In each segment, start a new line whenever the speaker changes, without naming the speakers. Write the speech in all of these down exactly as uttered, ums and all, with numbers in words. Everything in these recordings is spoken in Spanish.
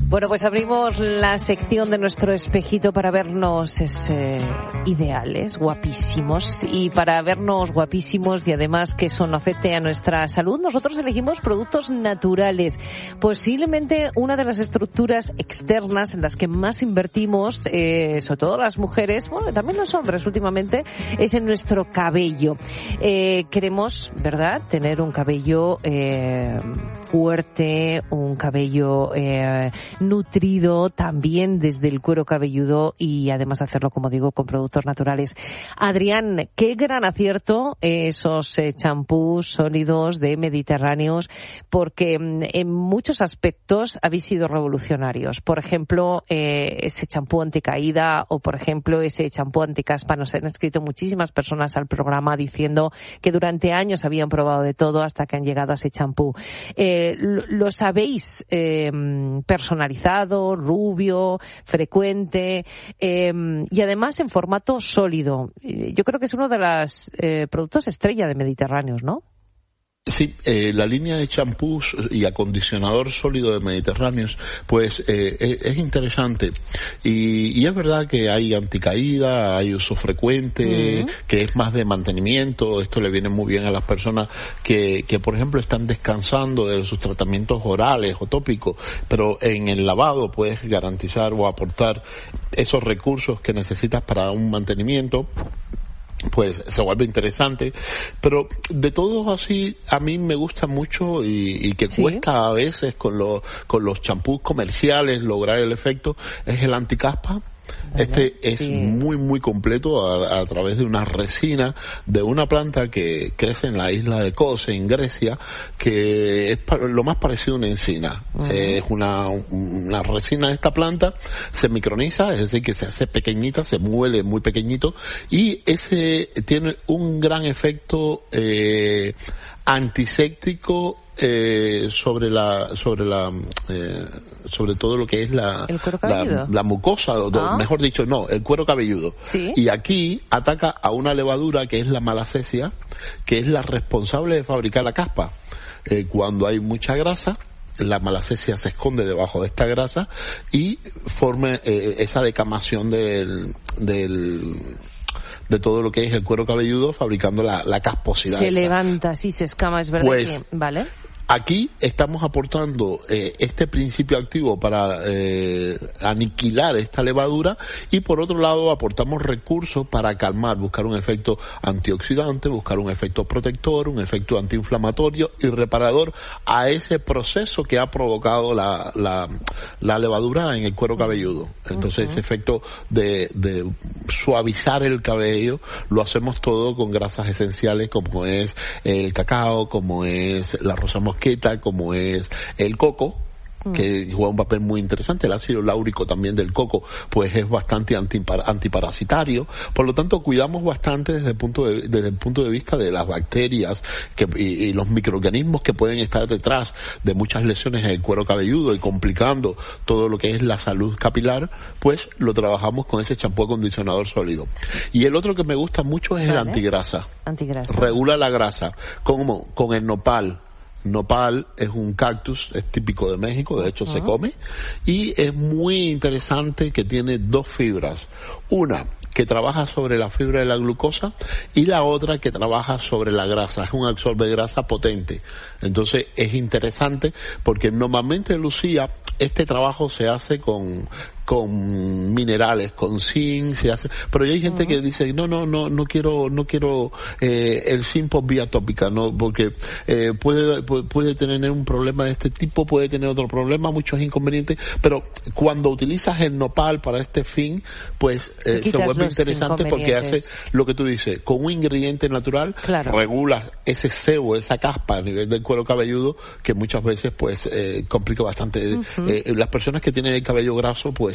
Bueno, pues abrimos la sección de nuestro espejito para vernos es, eh, ideales, guapísimos, y para vernos guapísimos y además que eso no afecte a nuestra salud, nosotros elegimos productos naturales. Posiblemente una de las estructuras externas en las que más invertimos, eh, sobre todo las mujeres, bueno, también los hombres últimamente, es en nuestro cabello. Eh, queremos, ¿verdad?, tener un cabello eh, fuerte, un cabello eh, nutrido también desde el cuero cabelludo y además hacerlo, como digo, con productos naturales. Adrián, qué gran acierto esos eh, champús sólidos de Mediterráneos, porque en muchos aspectos habéis sido revolucionarios. Por ejemplo, eh, ese champú anticaída o, por ejemplo, ese champú anticaspa. Nos han escrito muchísimas personas al programa diciendo que durante años habían probado de todo hasta que han llegado a ese champú. Eh, lo, ¿Lo sabéis eh, personalizado, rubio, frecuente eh, y además en formato sólido? Yo creo que es uno de los eh, productos estrella de Mediterráneos, ¿no?
Sí, eh, la línea de champús y acondicionador sólido de Mediterráneos, pues eh, es, es interesante y, y es verdad que hay anticaída, hay uso frecuente, uh-huh. que es más de mantenimiento. Esto le viene muy bien a las personas que, que por ejemplo están descansando de sus tratamientos orales o tópicos, pero en el lavado puedes garantizar o aportar esos recursos que necesitas para un mantenimiento. Pues se vuelve interesante, pero de todos así a mí me gusta mucho y, y que ¿sí? cuesta a veces con los con los champús comerciales lograr el efecto, es el anticaspa. Este es sí. muy muy completo a, a través de una resina de una planta que crece en la isla de Kos, en Grecia, que es lo más parecido a una encina. Uh-huh. Es una, una resina de esta planta, se microniza, es decir, que se hace pequeñita, se muele muy pequeñito, y ese tiene un gran efecto eh, antiséptico eh, sobre la sobre la eh, sobre todo lo que es la la, la mucosa, o ah. mejor dicho, no, el cuero cabelludo. ¿Sí? Y aquí ataca a una levadura que es la malacesia, que es la responsable de fabricar la caspa. Eh, cuando hay mucha grasa, la malacesia se esconde debajo de esta grasa y forma eh, esa decamación del del de todo lo que es el cuero cabelludo, fabricando la, la casposidad.
Se
esa.
levanta, sí, se escama, es verdad
pues,
que... Vale.
Aquí estamos aportando eh, este principio activo para eh, aniquilar esta levadura, y por otro lado aportamos recursos para calmar, buscar un efecto antioxidante, buscar un efecto protector, un efecto antiinflamatorio y reparador a ese proceso que ha provocado la, la, la levadura en el cuero cabelludo. Entonces uh-huh. ese efecto de, de suavizar el cabello lo hacemos todo con grasas esenciales como es el cacao, como es la rosa mosqueta, como es el coco, que juega un papel muy interesante. El ácido láurico también del coco pues es bastante antipar- antiparasitario. Por lo tanto, cuidamos bastante desde el punto de, desde el punto de vista de las bacterias que, y, y los microorganismos que pueden estar detrás de muchas lesiones en el cuero cabelludo y complicando todo lo que es la salud capilar. Pues lo trabajamos con ese champú acondicionador sólido. Y el otro que me gusta mucho es ¿vale? el antigrasa.
Antigrasa.
Regula la grasa. ¿Cómo? Con el nopal. Nopal es un cactus, es típico de México, de hecho uh-huh. se come, y es muy interesante que tiene dos fibras. Una que trabaja sobre la fibra de la glucosa y la otra que trabaja sobre la grasa. Es un absorbe grasa potente. Entonces es interesante porque normalmente, Lucía, este trabajo se hace con con minerales, con zinc, se hace, pero hay gente uh-huh. que dice no, no, no, no quiero, no quiero eh, el zinc por vía tópica, no, porque eh, puede, puede tener un problema de este tipo, puede tener otro problema, muchos inconvenientes, pero cuando utilizas el nopal para este fin, pues eh, se vuelve interesante porque hace lo que tú dices, con un ingrediente natural, claro. regula ese sebo, esa caspa a nivel del cuero cabelludo, que muchas veces pues eh, complica bastante. Uh-huh. Eh, las personas que tienen el cabello graso, pues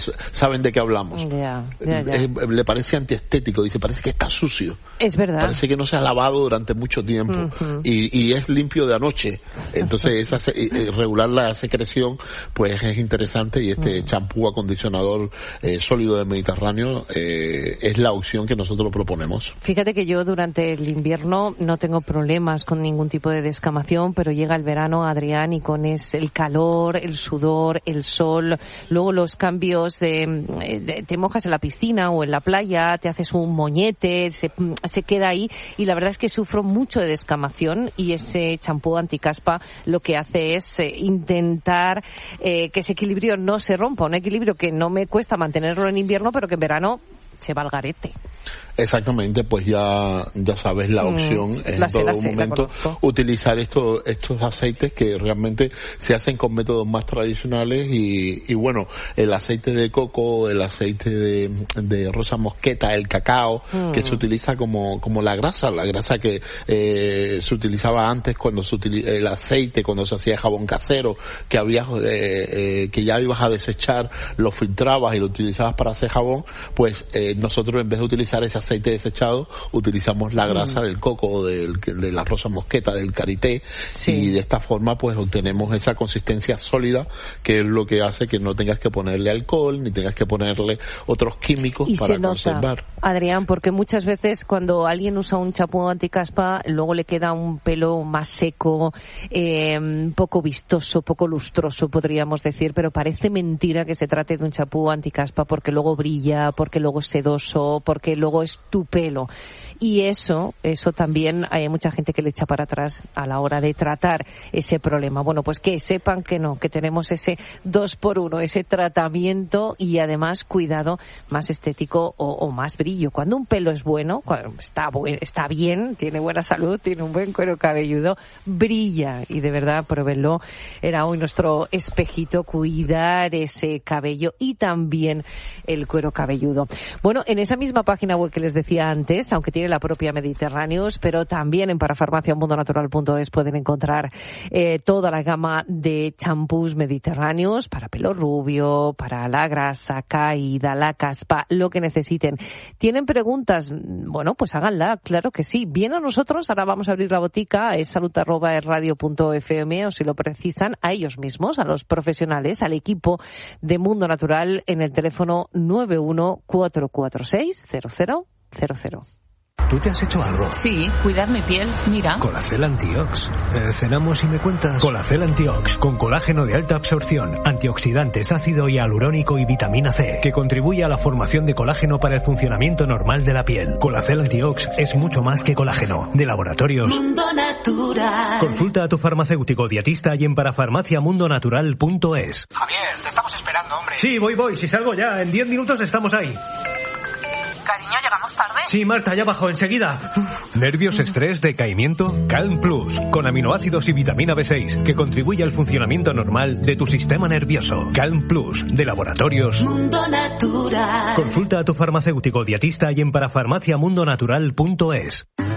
pues saben de qué hablamos.
Ya, ya, ya.
Eh, le parece antiestético, dice, parece que está sucio.
Es verdad.
Parece que no se ha lavado durante mucho tiempo uh-huh. y, y es limpio de anoche. Entonces, esa se, eh, regular la secreción, pues es interesante y este champú uh-huh. acondicionador eh, sólido del Mediterráneo eh, es la opción que nosotros proponemos.
Fíjate que yo durante el invierno no tengo problemas con ningún tipo de descamación, pero llega el verano, Adrián, y con es el calor, el sudor, el sol, luego los cambios de, de te mojas en la piscina o en la playa, te haces un moñete, se, se queda ahí y la verdad es que sufro mucho de descamación y ese champú anticaspa lo que hace es eh, intentar eh, que ese equilibrio no se rompa, un equilibrio que no me cuesta mantenerlo en invierno, pero que en verano se va al garete.
Exactamente, pues ya ya sabes la opción mm, en todo sé, momento utilizar estos estos aceites que realmente se hacen con métodos más tradicionales y, y bueno, el aceite de coco, el aceite de, de rosa mosqueta, el cacao, mm. que se utiliza como como la grasa, la grasa que eh, se utilizaba antes cuando se utiliza el aceite, cuando se hacía jabón casero, que había eh, eh, que ya ibas a desechar, lo filtrabas y lo utilizabas para hacer jabón, pues eh, nosotros en vez de utilizar ese aceite desechado, utilizamos la grasa mm. del coco o del, de la rosa mosqueta, del karité, sí. y de esta forma pues obtenemos esa consistencia sólida que es lo que hace que no tengas que ponerle alcohol ni tengas que ponerle otros químicos
y
para
se nota,
conservar.
Adrián, porque muchas veces cuando alguien usa un champú anticaspa luego le queda un pelo más seco, eh, poco vistoso, poco lustroso podríamos decir, pero parece mentira que se trate de un champú anticaspa porque luego brilla, porque luego es sedoso, porque luego es tu pelo. Y eso, eso también hay mucha gente que le echa para atrás a la hora de tratar ese problema. Bueno, pues que sepan que no, que tenemos ese dos por uno, ese tratamiento y además cuidado más estético o, o más brillo. Cuando un pelo es bueno, cuando está, buen, está bien, tiene buena salud, tiene un buen cuero cabelludo, brilla. Y de verdad, pruébenlo. Era hoy nuestro espejito, cuidar ese cabello y también el cuero cabelludo. Bueno, en esa misma página web que les decía antes, aunque tiene la propia Mediterráneos, pero también en parafarmacia mundo natural punto es pueden encontrar eh, toda la gama de champús mediterráneos para pelo rubio, para la grasa caída, la caspa, lo que necesiten. ¿Tienen preguntas? Bueno, pues háganla, claro que sí. Bien a nosotros, ahora vamos a abrir la botica, es salud arroba es radio punto f m o si lo precisan, a ellos mismos, a los profesionales, al equipo de Mundo Natural en el teléfono nueve uno cuatro cuatro seis cero cero cero cero.
¿Tú te has hecho algo?
Sí, cuidar mi piel, mira.
Colacel Antiox. Eh, cenamos y me cuentas. Colacel Antiox, con colágeno de alta absorción, antioxidantes, ácido hialurónico y vitamina C, que contribuye a la formación de colágeno para el funcionamiento normal de la piel. Colacel Antiox es mucho más que colágeno. De Laboratorios
Mundo Natural.
Consulta a tu farmacéutico dietista y en parafarmacia mundo natural punto es.
Javier, te estamos esperando, hombre.
Sí, voy, voy. Si salgo ya, en diez minutos estamos ahí.
Cariño, ¿llegamos tarde?
Sí, Marta, ya bajo, enseguida. ¿Nervios, estrés, decaimiento? Calm Plus, con aminoácidos y vitamina B seis, que contribuye al funcionamiento normal de tu sistema nervioso. Calm Plus, de Laboratorios
Mundo Natural.
Consulta a tu farmacéutico dietista y en parafarmacia mundo natural punto es.